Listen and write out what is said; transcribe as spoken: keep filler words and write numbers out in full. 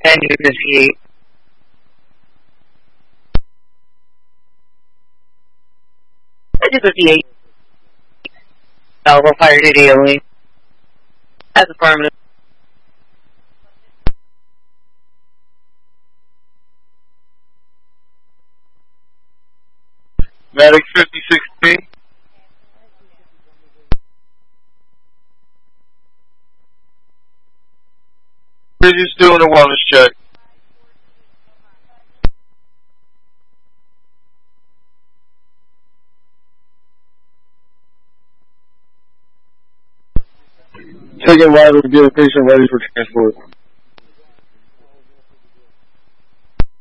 Daniel fifty-eight. Daniel fifty-eight. Alpha fire duty only. That's affirmative. Medic fifty-six B. We're just doing a wellness check. Taking wide to get a patient ready for transport.